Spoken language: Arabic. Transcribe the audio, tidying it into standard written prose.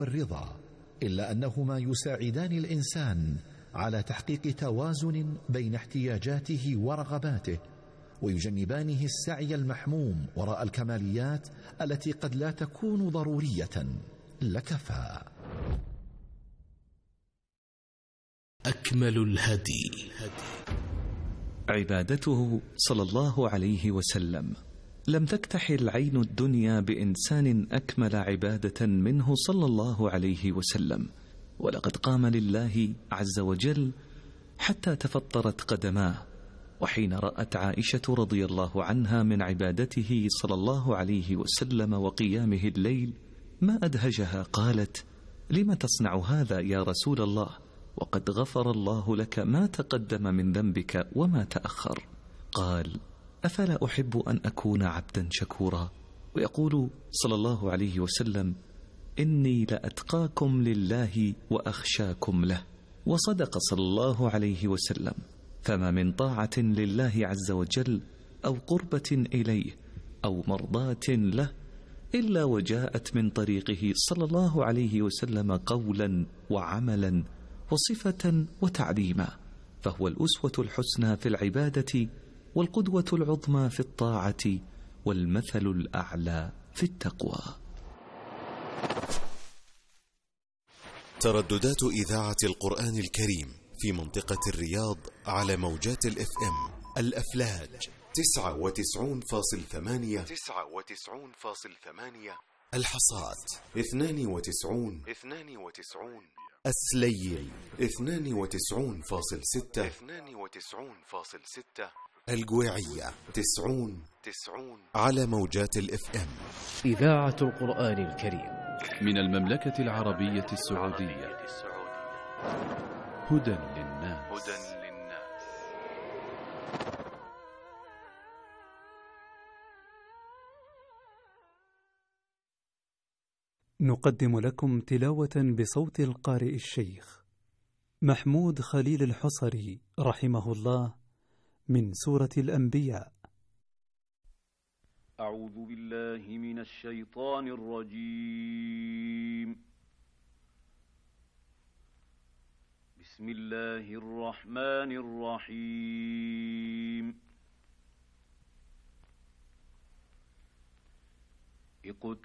والرضا، إلا أنهما يساعدان الإنسان على تحقيق توازن بين احتياجاته ورغباته، ويجنبانه السعي المحموم وراء الكماليات التي قد لا تكون ضرورية لكفى. أكمل الهدي عبادته صلى الله عليه وسلم. لم تكتحل عين الدنيا بإنسان أكمل عبادة منه صلى الله عليه وسلم، ولقد قام لله عز وجل حتى تفطرت قدماه. وحين رأت عائشة رضي الله عنها من عبادته صلى الله عليه وسلم وقيامه الليل ما أدهجها، قالت: لم تصنع هذا يا رسول الله، وقد غفر الله لك ما تقدم من ذنبك وما تأخر؟ قال: أفلا أحب أن أكون عبدا شكورا؟ ويقول صلى الله عليه وسلم: إني لأتقاكم لله وأخشاكم له. وصدق صلى الله عليه وسلم، فما من طاعة لله عز وجل أو قربة إليه أو مرضاة له إلا وجاءت من طريقه صلى الله عليه وسلم قولا وعملا وصفة وتعليما، فهو الأسوة الحسنى في العبادة، والقدوة العظمى في الطاعة، والمثل الأعلى في التقوى. ترددات إذاعة القرآن الكريم في منطقة الرياض على موجات الإف إم الأفلاج 99.8، الحصاد 92، السليل 92.6، القويعية 90 على موجات الإف إم. إذاعة القرآن الكريم من المملكة العربية السعودية. هدى للناس. نقدم لكم تلاوة بصوت القارئ الشيخ محمود خليل الحصري رحمه الله من سورة الأنبياء. أعوذ بالله من الشيطان الرجيم. بسم الله الرحمن الرحيم.